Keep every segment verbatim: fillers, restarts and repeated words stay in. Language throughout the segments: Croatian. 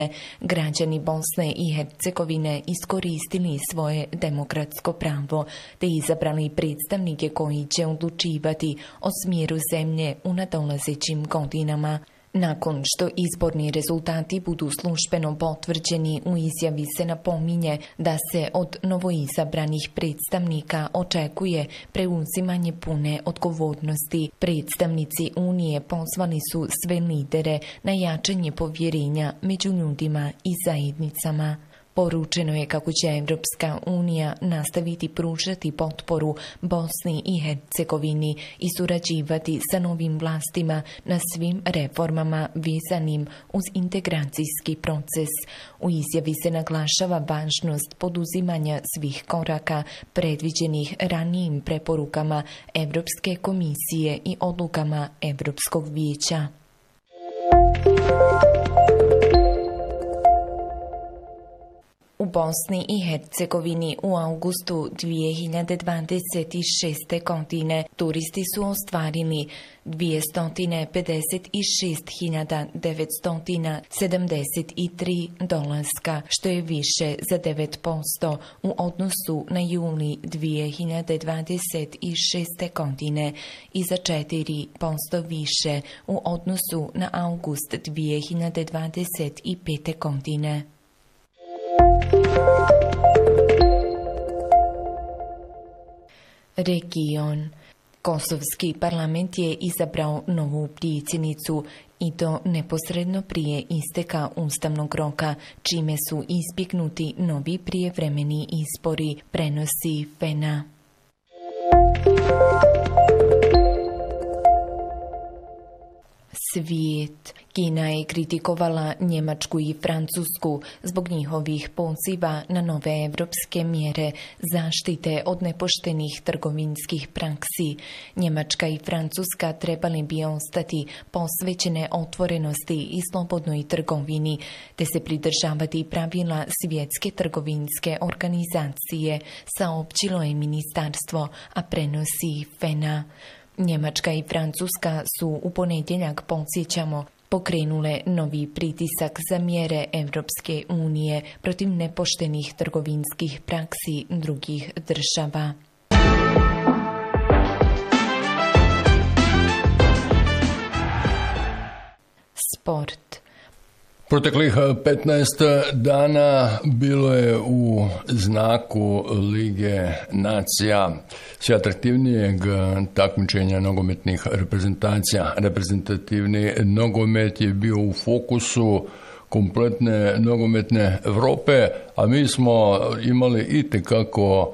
Građani Bosne i Hercegovine iskoristili svoje demokratsko pravo te izabrali predstavnike koji će odlučivati o smjeru zemlje u nadolazećim godinama. Nakon što izborni rezultati budu službeno potvrđeni, u izjavi se napominje da se od novoizabranih predstavnika očekuje preuzimanje pune odgovornosti. Predstavnici Unije pozvali su sve lidere na jačanje povjerenja među ljudima i zajednicama. Poručeno je kako će Evropska unija nastaviti pružati potporu Bosni i Hercegovini i surađivati sa novim vlastima na svim reformama vezanim uz integracijski proces. U izjavi se naglašava važnost poduzimanja svih koraka predviđenih ranijim preporukama Evropske komisije i odlukama Evropskog vijeća. U Bosni i Hercegovini u augustu dvije hiljade dvadeset šeste. godine turisti su ostvarili dvjesto pedeset šest hiljada devetsto sedamdeset tri dolaska, što je više za devet posto u odnosu na juli dvije hiljade dvadeset šeste. godine i za četiri posto više u odnosu na august dvije hiljade dvadeset pete. godine. Region. Kosovski parlament je izabrao novu predsjednicu i to neposredno prije isteka ustavnog roka, čime su izbjegnuti novi prijevremeni izbori, prenosi F E N A. Svijet. Kina je kritikovala Njemačku i Francusku zbog njihovih poziva na nove evropske mjere zaštite od nepoštenih trgovinskih praksi. Njemačka i Francuska trebali bi ostati posvećene otvorenosti i slobodnoj trgovini, te se pridržavati pravila Svjetske trgovinske organizacije, saopćilo je ministarstvo, a prenosi F E N A. Njemačka i Francuska su u ponedjeljak, podsjećamo, pokrenule novi pritisak za mjere Evropske unije protiv nepoštenih trgovinskih praksi drugih država. Sport. Proteklih petnaest dana bilo je u znaku Lige nacija sve atraktivnijeg takmičenja nogometnih reprezentacija. Reprezentativni nogomet je bio u fokusu kompletne nogometne Europe, a mi smo imali itekako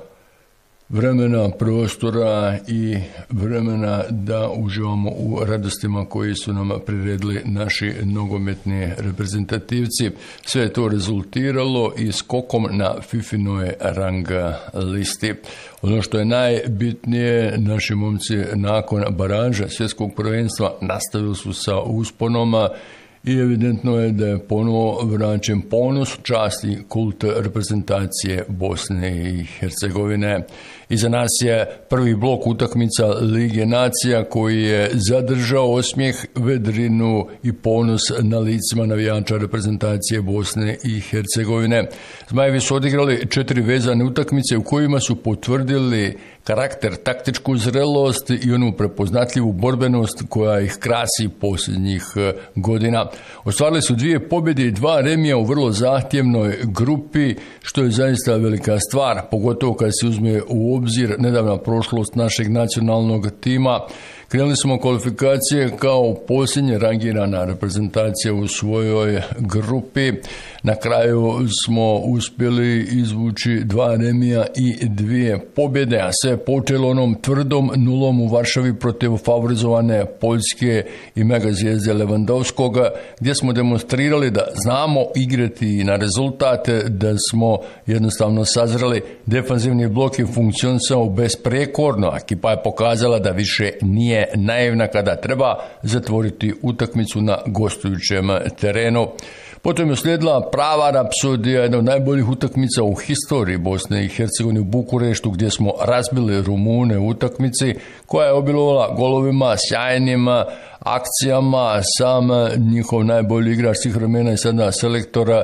vremena, prostora i vremena da uživamo u radostima koji su nam priredili naši nogometni reprezentativci. Sve je to rezultiralo i skokom na Fifinoj rang listi. Ono što je najbitnije, naši momci nakon baraža svjetskog prvenstva nastavili su sa usponoma i evidentno je da je ponovo vraćen ponos, čast i kult reprezentacije Bosne i Hercegovine. Iza nas je prvi blok utakmica Lige nacija koji je zadržao osmijeh, vedrinu i ponos na licima navijača reprezentacije Bosne i Hercegovine. Zmajevi su odigrali četiri vezane utakmice u kojima su potvrdili karakter, taktičku zrelost i onu prepoznatljivu borbenost koja ih krasi posljednjih godina. Ostvarili su dvije pobjede i dva remija u vrlo zahtjevnoj grupi, što je zaista velika stvar, pogotovo kad se uzme u obzir nedavna prošlost našeg nacionalnog tima. Krenuli smo kvalifikacije kao posljednje rangirana reprezentacija u svojoj grupi. Na kraju smo uspjeli izvući dva remija i dvije pobjede, a sve je počelo onom tvrdom nulom u Varšavi protiv favorizovane Poljske i mega zvijezde Lewandowskoga, gdje smo demonstrirali da znamo igrati na rezultate, da smo jednostavno sazreli. Defanzivni blok je funkcionisao besprekorno, a ekipa je pokazala da više nije naivna kada treba zatvoriti utakmicu na gostujućem terenu. Potom je slijedila prava rapsodija, jedna od najboljih utakmica u historiji Bosne i Hercegovine u Bukureštu, gdje smo razbili Rumune u utakmici koja je obilovala golovima, sjajnim akcijama. Sam njihov najbolji igrač svih vremena i sada selektora